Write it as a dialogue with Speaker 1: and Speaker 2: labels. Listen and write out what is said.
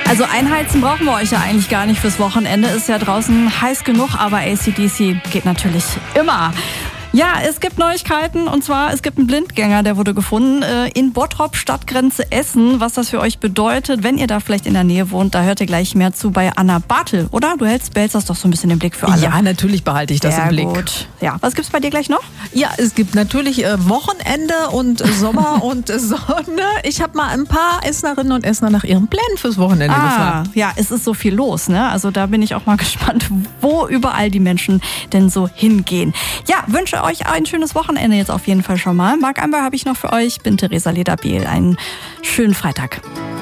Speaker 1: Also einheizen brauchen wir euch ja eigentlich gar nicht fürs Wochenende. Ist ja draußen heiß genug, aber AC/DC geht natürlich immer. Ja, es gibt Neuigkeiten und zwar, es gibt einen Blindgänger, der wurde gefunden in Bottrop, Stadtgrenze Essen. Was das für euch bedeutet, wenn ihr da vielleicht in der Nähe wohnt, da hört ihr gleich mehr zu bei Anna Bartel, oder? Du behältst das doch so ein bisschen im Blick für alle.
Speaker 2: Ja, natürlich behalte ich das im Blick.
Speaker 1: Gut. Ja, was gibt's bei dir gleich noch?
Speaker 2: Ja, es gibt natürlich Wochenende und Sommer und Sonne. Ich habe mal ein paar Essenerinnen und Essener nach ihren Plänen fürs Wochenende gefragt.
Speaker 1: Ja, es ist so viel los, ne? Also da bin ich auch mal gespannt, wo überall die Menschen denn so hingehen. Ja, wünsche euch ein schönes Wochenende jetzt auf jeden Fall schon mal. Marc Amber habe ich noch für euch. Bin Theresa Lederbiel. Einen schönen Freitag.